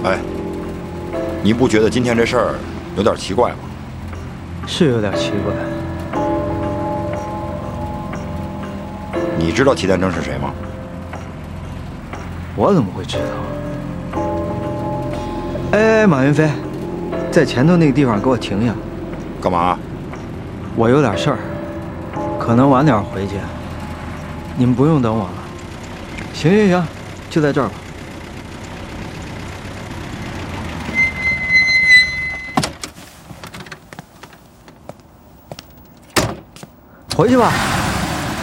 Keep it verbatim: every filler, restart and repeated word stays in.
哎，你不觉得今天这事儿有点奇怪吗？ 是有点奇怪。 你知道齐天正是谁吗？ 我怎么会知道？哎，马云飞，在前头那个地方给我停下。 干嘛？ 我有点事儿，可能晚点回去。你们不用等我了。行行行，就在这儿吧。回去吧。